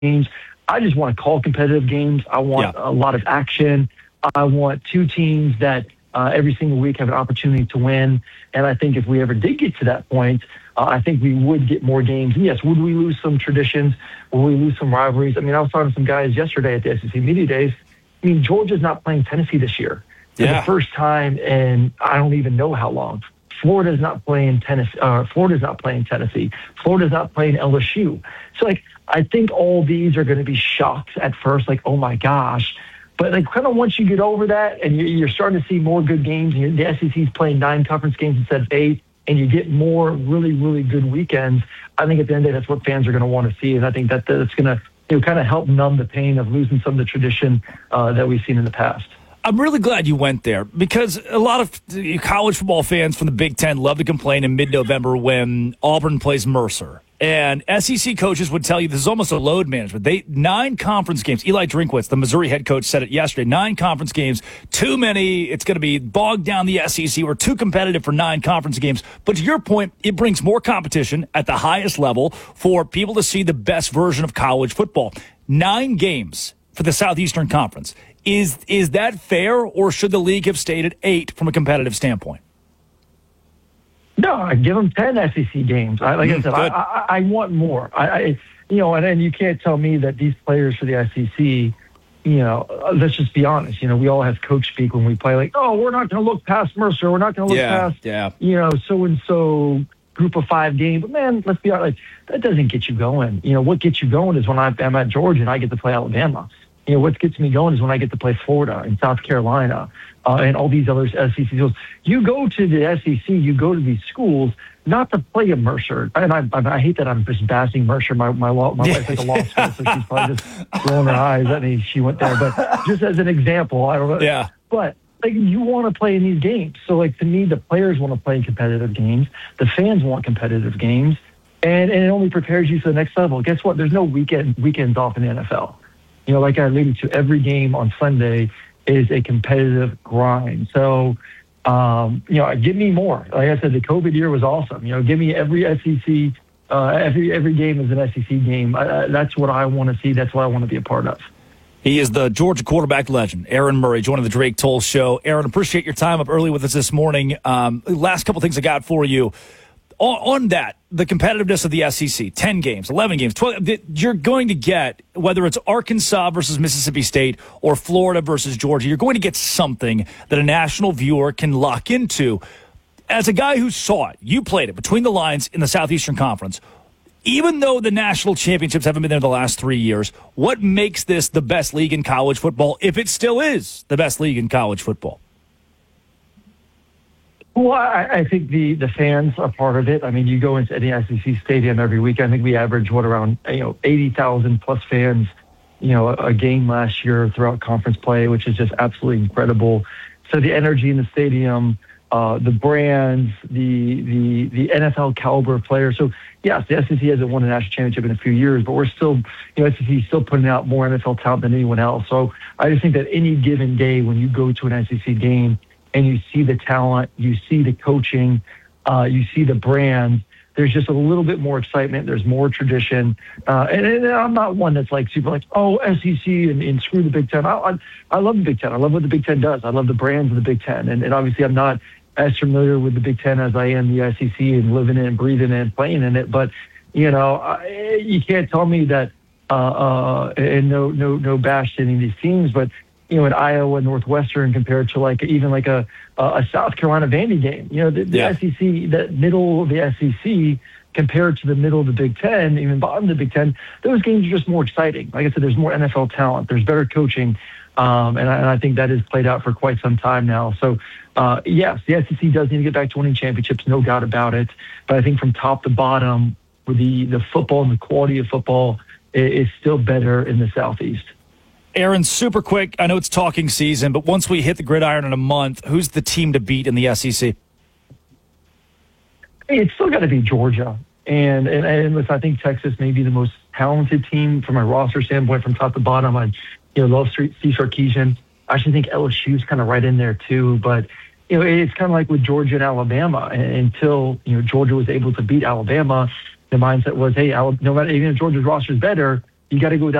games. I just want to call competitive games. I want a lot of action. I want two teams that every single week have an opportunity to win. And I think if we ever did get to that point, I think we would get more games. And yes, would we lose some traditions? Will we lose some rivalries? I mean, I was talking to some guys yesterday at the SEC Media Days. I mean, Georgia's not playing Tennessee this year for the first time in I don't even know how long. Florida's not playing Tennessee. Florida's not playing LSU. So, like, I think all these are going to be shocks at first, like, oh my gosh. But like, kind of once you get over that and you're starting to see more good games, and the SEC's playing 9 conference games instead of 8, and you get more really, really good weekends, I think at the end of the day, that's what fans are going to want to see. And I think that's going to kind of help numb the pain of losing some of the tradition that we've seen in the past. I'm really glad you went there because a lot of college football fans from the Big Ten love to complain in mid-November when Auburn plays Mercer. And SEC coaches would tell you this is almost a load management. 9 conference games. Eli Drinkwitz, the Missouri head coach, said it yesterday. 9 conference games, too many. It's going to be bogged down the SEC. We're too competitive for 9 conference games. But to your point, it brings more competition at the highest level for people to see the best version of college football. 9 games for the Southeastern Conference. Is that fair, or should the league have stayed at 8 from a competitive standpoint? No, I give them 10 SEC games. I said, I want more. And then you can't tell me that these players for the SEC, let's just be honest. We all have coach speak when we play, like, oh, we're not going to look past Mercer. We're not going to look past, so-and-so group of 5 game. But, man, let's be honest. That doesn't get you going. What gets you going is when I'm at Georgia and I get to play Alabama. What gets me going is when I get to play Florida and South Carolina and all these other SEC schools. You go to the SEC, you go to these schools not to play a Mercer. And I hate that I'm just bashing Mercer. My wife's like a law school, so she's probably just rolling her eyes at me. She went there. But just as an example, I don't know. Yeah. But like, you want to play in these games. So, like, to me, the players want to play competitive games. The fans want competitive games. And it only prepares you for the next level. Guess what? There's no weekends off in the NFL. Like I alluded to, every game on Sunday is a competitive grind. So, give me more. Like I said, the COVID year was awesome. Give me every SEC, every game is an SEC game. That's what I want to see. That's what I want to be a part of. He is the Georgia quarterback legend, Aaron Murray, joining the Drake Toll Show. Aaron, appreciate your time up early with us this morning. Last couple things I got for you. On that, the competitiveness of the SEC, 10 games, 11 games, 12, you're going to get, whether it's Arkansas versus Mississippi State or Florida versus Georgia, you're going to get something that a national viewer can lock into. As a guy who saw it, you played it between the lines in the Southeastern Conference. Even though the national championships haven't been there the last 3 years, what makes this the best league in college football, if it still is the best league in college football? Well, I think the fans are part of it. I mean, you go into any SEC stadium every week. I think we average around 80,000 plus fans, a game last year throughout conference play, which is just absolutely incredible. So the energy in the stadium, the brands, the NFL caliber of players. So yes, the SEC hasn't won a national championship in a few years, but we're still, SEC is still putting out more NFL talent than anyone else. So I just think that any given day when you go to an SEC game, and you see the talent, you see the coaching, you see the brand, there's just a little bit more excitement. There's more tradition. And I'm not one that's like super like, oh, SEC and screw the Big Ten. I love the Big Ten. I love what the Big Ten does. I love the brands of the Big Ten. And obviously I'm not as familiar with the Big Ten as I am the SEC and living in it and breathing it and playing in it. But, you can't tell me that, and no bash to any of these teams, but in Iowa, Northwestern, compared to a South Carolina Vandy game. The SEC, the middle of the SEC, compared to the middle of the Big Ten, even bottom of the Big Ten, those games are just more exciting. Like I said, there's more NFL talent, there's better coaching, and I think that has played out for quite some time now. So, yes, the SEC does need to get back to winning championships, no doubt about it. But I think from top to bottom, with the football and the quality of football is still better in the Southeast. Aaron, super quick. I know it's talking season, but once we hit the gridiron in a month, who's the team to beat in the SEC? It's still got to be Georgia. And listen, I think Texas may be the most talented team from a roster standpoint from top to bottom. I love Steve Sarkisian. I actually think LSU's kind of right in there too. But, it's kind of like with Georgia and Alabama. Until, Georgia was able to beat Alabama, the mindset was, hey, no matter, even if Georgia's roster is better, you got to go down